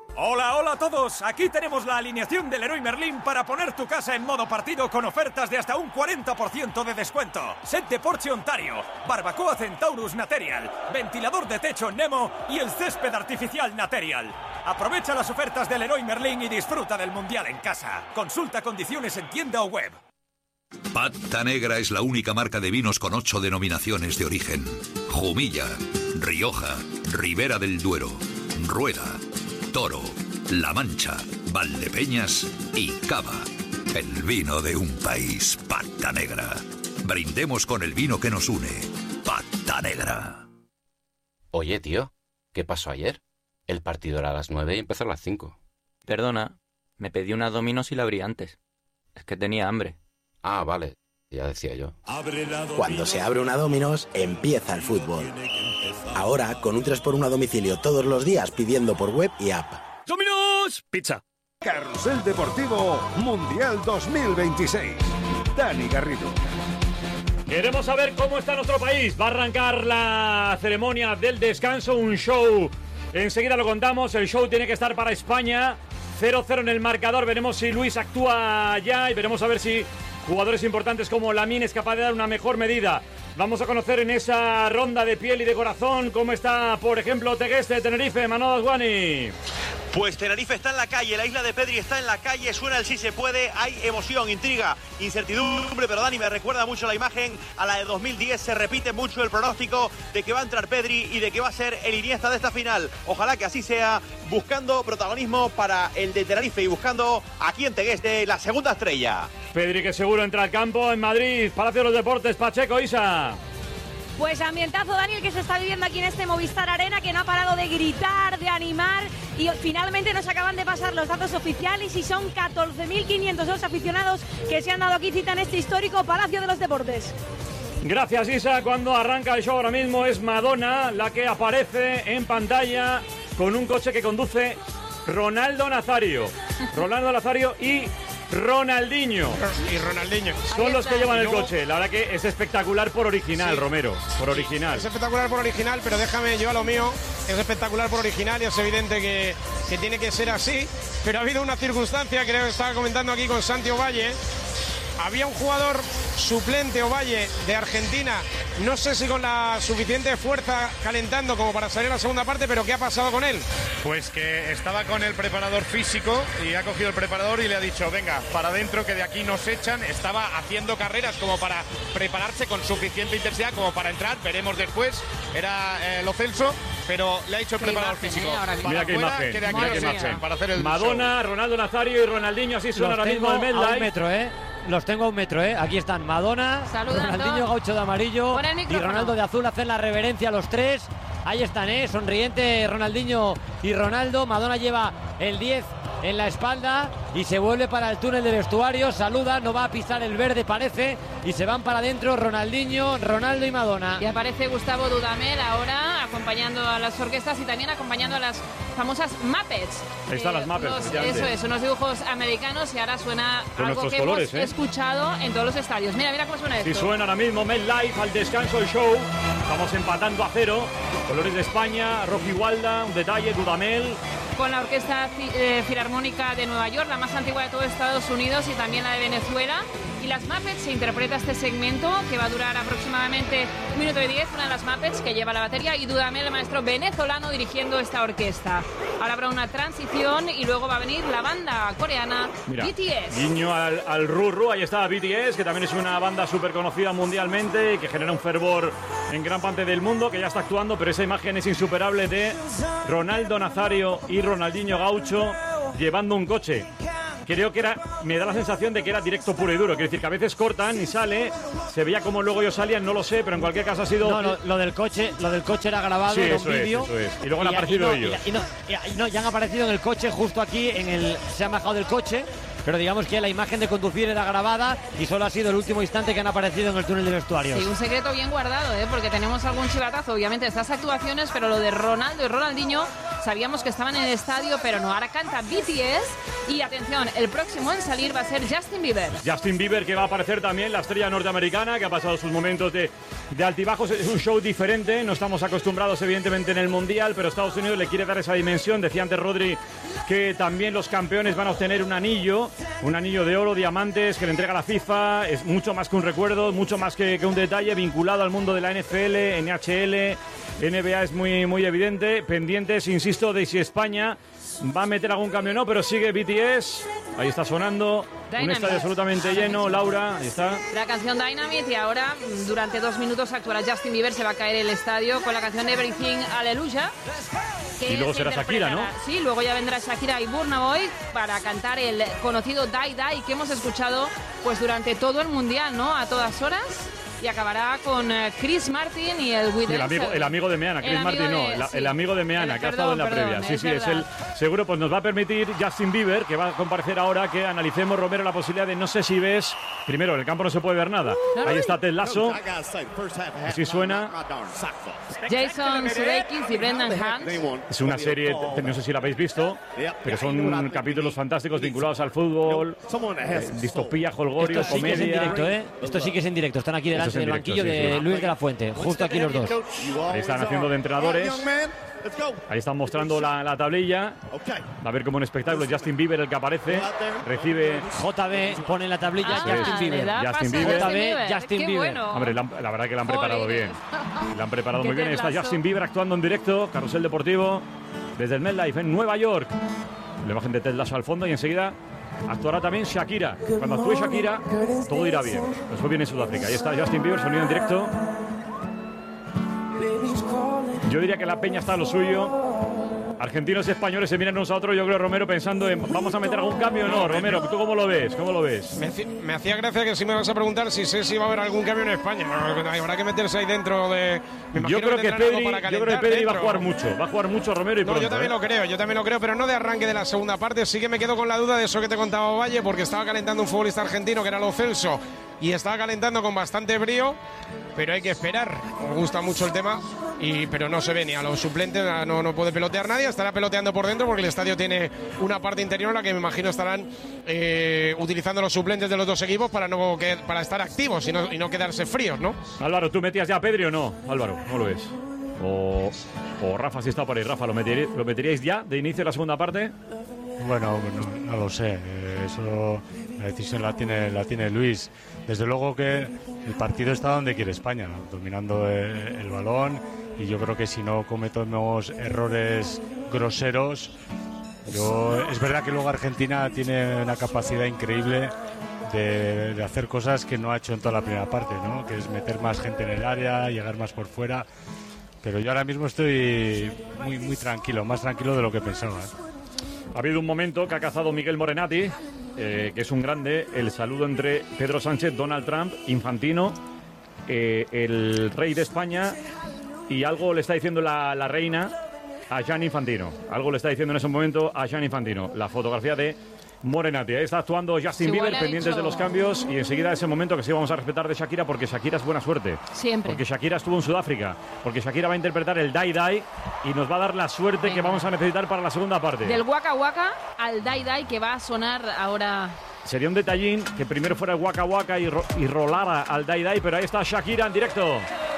Hola, hola a todos. Aquí tenemos la alineación del Leroy Merlin para poner tu casa en modo partido con ofertas de hasta un 40% de descuento. Set de Porsche Ontario, barbacoa Centaurus Material, ventilador de techo Nemo y el césped artificial Material. Aprovecha las ofertas del Leroy Merlin y disfruta del Mundial en casa. Consulta condiciones en tienda o web. Pata Negra es la única marca de vinos con 8 denominaciones de origen. Jumilla, Rioja, Ribera del Duero, Rueda, Toro, La Mancha, Valdepeñas y Cava. El vino de un país. Pata Negra. Brindemos con el vino que nos une. Pata Negra. Oye, tío, ¿qué pasó ayer? El partido era a las 9 y empezó a las 5. Perdona, me pedí una Domino's y la abrí antes. Es que tenía hambre. Ah, vale, ya decía yo. Cuando se abre una Domino's, empieza el fútbol. Ahora, con un 3x1 a domicilio todos los días pidiendo por web y app. ¡Domino's! Pizza. Carrusel Deportivo Mundial 2026. Dani Garrido. Queremos saber cómo está nuestro país. Va a arrancar la ceremonia del descanso, un show. Enseguida lo contamos, el show tiene que estar para España. 0-0 en el marcador, veremos si Luis actúa ya y veremos a ver si jugadores importantes como Lamine es capaz de dar una mejor medida. Vamos a conocer en esa ronda de piel y de corazón cómo está, por ejemplo, Tegueste, Tenerife, Manolo Asguani. Pues Tenerife está en la calle, la isla de Pedri está en la calle, suena el sí se puede, hay emoción, intriga, incertidumbre, pero Dani me recuerda mucho la imagen a la de 2010, se repite mucho el pronóstico de que va a entrar Pedri y de que va a ser el Iniesta de esta final. Ojalá que así sea, buscando protagonismo para el de Tenerife y buscando aquí en Tegueste la segunda estrella. Pedri que seguro entra al campo en Madrid, Palacio de los Deportes, Pacheco, Isa. Pues ambientazo, Daniel, que se está viviendo aquí en este Movistar Arena, que no ha parado de gritar, de animar, y finalmente nos acaban de pasar los datos oficiales y son 14.500 los aficionados que se han dado aquí cita en este histórico Palacio de los Deportes. Gracias, Isa. Cuando arranca el show ahora mismo es Madonna la que aparece en pantalla con un coche que conduce Ronaldo Nazario. Ronaldo Nazario y Ronaldinho. Y Ronaldinho. Son los que llevan el coche. La verdad que es espectacular por original, sí. Romero. Por original. Es espectacular por original, pero déjame yo a lo mío. Es espectacular por original y es evidente que tiene que ser así. Pero ha habido una circunstancia, creo que estaba comentando aquí con Santi Ovalle. Había un jugador suplente, Ovalle, de Argentina, no sé si con la suficiente fuerza calentando como para salir a la segunda parte, pero ¿qué ha pasado con él? Pues que estaba con el preparador físico y ha cogido el preparador y le ha dicho, venga, para adentro que de aquí nos echan. Estaba haciendo carreras como para prepararse con suficiente intensidad como para entrar, veremos después, era lo Celso, pero le ha dicho el preparador físico. Mira qué imagen, que de aquí nos echan, para hacer el Madonna, show. Ronaldo Nazario y Ronaldinho, así suena ahora mismo el MetLife. A un metro, los tengo a un metro, Aquí están Madonna, saludando. Ronaldinho Gaucho de amarillo y Ronaldo de azul. Hacen la reverencia a los tres. Ahí están, sonriente Ronaldinho y Ronaldo. Madonna lleva el 10 en la espalda y se vuelve para el túnel de vestuario. Saluda, no va a pisar el verde, parece, y se van para adentro Ronaldinho, Ronaldo y Madonna. Y aparece Gustavo Dudamel ahora acompañando a las orquestas y también acompañando a las famosas Muppets. Ahí están las Muppets. Eso es, unos dibujos americanos y ahora suena con algo que colores, hemos escuchado en todos los estadios. Mira cómo suena esto. Sí, suena ahora mismo MetLife al descanso el show. Estamos empatando a 0. Colores de España, Rocky Walda, un detalle, Dudamel. Con la Orquesta Filarmónica de Nueva York, la más antigua de todo Estados Unidos y también la de Venezuela. Y las Muppets, se interpreta este segmento que va a durar aproximadamente 1 minuto y 10, una de las Muppets que lleva la batería y Dudamel, el maestro venezolano, dirigiendo esta orquesta. Ahora habrá una transición y luego va a venir la banda coreana. Mira, BTS. Guiño al Ruru, ahí está BTS, que también es una banda súper conocida mundialmente y que genera un fervor en gran parte del mundo, que ya está actuando, pero esa imagen es insuperable de Ronaldo Nazario y Ronaldinho Gaucho llevando un coche. Creo que me da la sensación de que era directo puro y duro. Quiere decir que a veces cortan y sale, se veía como luego ellos salían, no lo sé, pero en cualquier caso ha sido... No, lo del coche era grabado, sí, en un vídeo. Eso es. Y luego han aparecido ellos. Ya han aparecido en el coche, justo aquí, se han bajado del coche pero digamos que la imagen de conducir era grabada y solo ha sido el último instante que han aparecido en el túnel de vestuarios. Sí, un secreto bien guardado, porque tenemos algún chivatazo, obviamente, de estas actuaciones, pero lo de Ronaldo y Ronaldinho sabíamos que estaban en el estadio, pero no. Ahora canta BTS y atención, el próximo en salir va a ser Justin Bieber. Justin Bieber, que va a aparecer también, la estrella norteamericana, que ha pasado sus momentos de altibajos. Es un show diferente, no estamos acostumbrados evidentemente en el Mundial, pero Estados Unidos le quiere dar esa dimensión. Decía antes Rodri que también los campeones van a obtener un anillo de oro, diamantes, que le entrega la FIFA. Es mucho más que un recuerdo, mucho más que un detalle vinculado al mundo de la NFL, NHL, NBA, es muy, muy evidente. Pendientes, insisto, de si España va a meter algún cambio o no, pero sigue BTS. Ahí está sonando. Dynamite. Un estadio absolutamente lleno. Laura, ahí está. La canción Dynamite, y ahora durante 2 minutos actuará Justin Bieber, se va a caer el estadio con la canción Everything Hallelujah. Y luego será Shakira, ¿no? Sí, luego ya vendrá Shakira y Burna Boy para cantar el conocido Die Die que hemos escuchado pues durante todo el Mundial, ¿no? A todas horas. Y acabará con Chris Martin y el With el amigo de Meana, Chris Martin no, el amigo de Meana, que ha estado en la previa. Sí, es él. Seguro, pues nos va a permitir Justin Bieber, que va a comparecer ahora, que analicemos, Romero, la posibilidad de, no sé si ves, primero, en el campo no se puede ver nada. Ahí está Ted Lasso, así suena. Jason Sudeikis y Brendan Hunt. Es una serie, no sé si la habéis visto, pero son capítulos fantásticos vinculados al fútbol, distopía, jolgorio, esto sí comedia. Que es en directo, ¿eh? Esto sí que es en directo, están aquí delante del banquillo de Luis de la Fuente, justo aquí los dos. Ahí están haciendo de entrenadores. Ahí están mostrando la tablilla. A ver como un espectáculo. Justin Bieber el que aparece. Recibe JB, pone en la tablilla Justin Bieber. Justin Bieber. JB, Justin Bieber. Bueno. Hombre, la verdad que la han preparado bien. La han preparado muy bien. Ahí está Justin Bieber actuando en directo. Carrusel Deportivo desde el MetLife en Nueva York. La imagen de Ted Lasso al fondo y enseguida actuará también Shakira. Cuando actúe Shakira, todo irá bien. Después viene Sudáfrica. Ahí está Justin Bieber, sonido en directo. Yo diría que la peña está a lo suyo. Argentinos y españoles se miran unos a otros, yo creo, Romero, pensando en ¿vamos a meter algún cambio o no? Romero, ¿tú cómo lo ves? ¿Cómo lo ves? Me hacía gracia que si me vas a preguntar si sé si va a haber algún cambio en España. Habrá que meterse ahí dentro de... Yo creo que Pedri va a jugar mucho. Va a jugar mucho, Romero, y pronto. Yo también lo creo, pero no de arranque de la segunda parte. Sí que me quedo con la duda de eso que te contaba Valle, porque estaba calentando un futbolista argentino que era Lo Celso y estaba calentando con bastante brío, pero hay que esperar. Me gusta mucho el tema, pero no se ve ni a los suplentes, no puede pelotear nadie, estará peloteando por dentro porque el estadio tiene una parte interior en la que me imagino estarán utilizando los suplentes de los dos equipos para estar activos y no quedarse fríos, ¿no? Álvaro, ¿tú metías ya a Pedri o no? Álvaro, ¿cómo lo ves? O Rafa, si está por ahí. Rafa, ¿lo meteríais ya de inicio de la segunda parte? Bueno, no lo sé. Eso, la decisión la tiene Luis. Desde luego que el partido está donde quiere España, ¿no? Dominando el balón, y yo creo que si no cometemos errores groseros, es verdad que luego Argentina tiene una capacidad increíble de hacer cosas que no ha hecho en toda la primera parte, ¿no? Que es meter más gente en el área, llegar más por fuera. Pero yo ahora mismo estoy muy tranquilo, más tranquilo de lo que pensaba. Ha habido un momento que ha cazado Miguel Morenati, que es un grande, el saludo entre Pedro Sánchez, Donald Trump, Infantino, el rey de España, y algo le está diciendo la reina a Gianni Infantino. Algo le está diciendo en ese momento a Gianni Infantino. La fotografía de Morenati. Ahí está actuando Justin Bieber, pendientes de los cambios, y enseguida ese momento que sí vamos a respetar de Shakira, porque Shakira es buena suerte. Siempre. Porque Shakira estuvo en Sudáfrica, porque Shakira va a interpretar el Die Die y nos va a dar la suerte que vamos a necesitar para la segunda parte. Del Waka Waka al Die Die, que va a sonar ahora. Sería un detallín que primero fuera el Waka Waka y rolara al Die Die, pero ahí está Shakira en directo.